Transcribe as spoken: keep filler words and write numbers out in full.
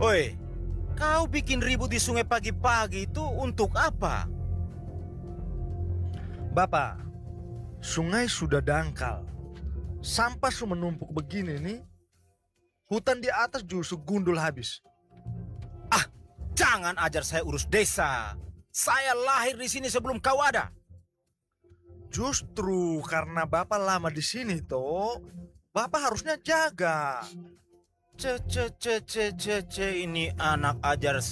Oi, kau bikin ribut di sungai pagi-pagi itu untuk apa? Bapak, sungai sudah dangkal. Sampah sudah menumpuk begini nih. Hutan di atas justru gundul habis. Ah, jangan ajar saya urus desa. Saya lahir di sini sebelum kau ada. Justru karena Bapak lama di sini toh, Bapak harusnya jaga. Ce ce ce ce ce ce ini anak ajar